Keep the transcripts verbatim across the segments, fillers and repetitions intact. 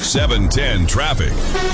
seven ten traffic.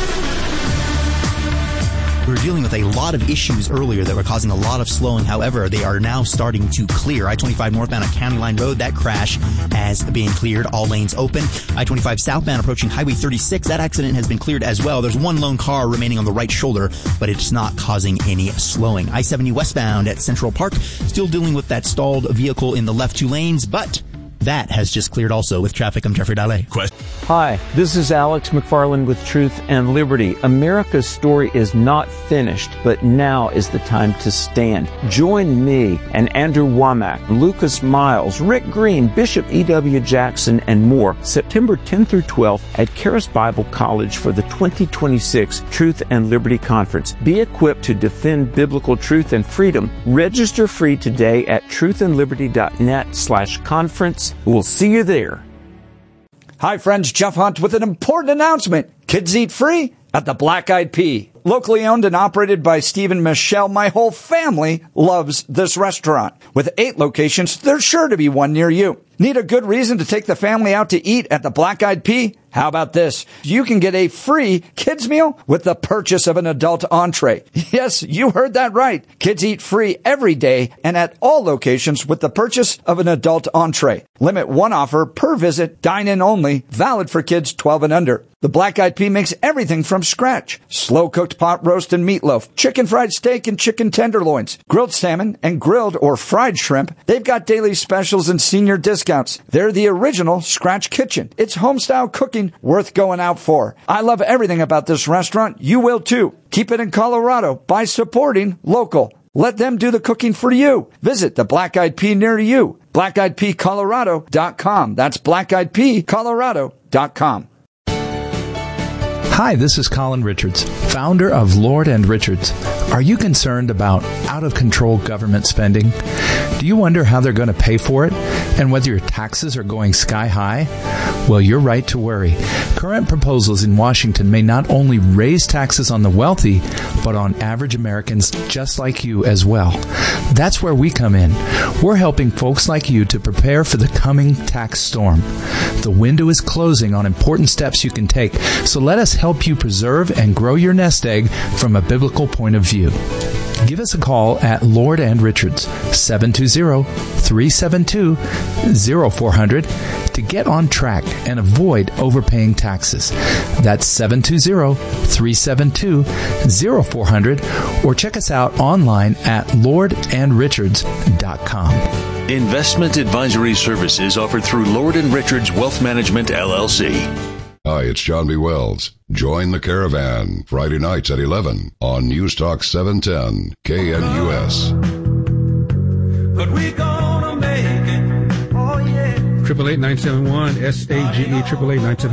We were dealing with a lot of issues earlier that were causing a lot of slowing. However, they are now starting to clear. I twenty-five northbound on County Line Road, that crash has been cleared. All lanes open. I twenty-five southbound approaching Highway thirty-six, that accident has been cleared as well. There's one lone car remaining on the right shoulder, but it's not causing any slowing. I seventy westbound at Central Park, still dealing with that stalled vehicle in the left two lanes, but that has just cleared also. With traffic, I'm Jeffrey Dahle. Hi, this is Alex McFarland with Truth and Liberty. America's story is not finished, but now is the time to stand. Join me and Andrew Womack, Lucas Miles, Rick Green, Bishop E W. Jackson, and more September tenth through twelfth at Charis Bible College for the twenty twenty-six Truth and Liberty Conference. Be equipped to defend biblical truth and freedom. Register free today at truthandliberty.net slash conference. We'll see you there. Hi, friends. Jeff Hunt with an important announcement. Kids eat free at the Black Eyed Pea. Locally owned and operated by Steve and Michelle, my whole family loves this restaurant. With eight locations, there's sure to be one near you. Need a good reason to take the family out to eat at the Black Eyed Pea? How about this? You can get a free kids meal with the purchase of an adult entree. Yes, you heard that right. Kids eat free every day and at all locations with the purchase of an adult entree. Limit one offer per visit, dine-in only, valid for kids twelve and under. The Black Eyed Pea makes everything from scratch. Slow-cooked pot roast and meatloaf, chicken fried steak and chicken tenderloins, grilled salmon and grilled or fried shrimp. They've got daily specials and senior discounts. They're the original Scratch Kitchen. It's home-style cooking worth going out for. I love everything about this restaurant. You will too. Keep it in Colorado by supporting local. Let them do the cooking for you. Visit the Black Eyed Pea near you. black eyed pea colorado dot com. That's black eyed pea colorado dot com. Hi, this is Colin Richards, founder of Lord and Richards. Are you concerned about out-of-control government spending? Do you wonder how they're going to pay for it and whether your taxes are going sky high? Well, you're right to worry. Current proposals in Washington may not only raise taxes on the wealthy, but on average Americans just like you as well. That's where we come in. We're helping folks like you to prepare for the coming tax storm. The window is closing on important steps you can take, so let us help you preserve and grow your nest egg from a biblical point of view. Give us a call at Lord and Richards, seven two zero, three seven two, zero four zero zero to get on track and avoid overpaying taxes. That's seven two zero, three seven two, zero four zero zero or check us out online at lord and richards dot com. Investment advisory services offered through Lord and Richards Wealth Management, L L C. Hi, it's John B. Wells. Join the Caravan Friday nights at eleven on News Talk seven ten K N U S. But we gonna make it. Oh yeah. Triple eight nine seven one S A G E triple eight nine seven.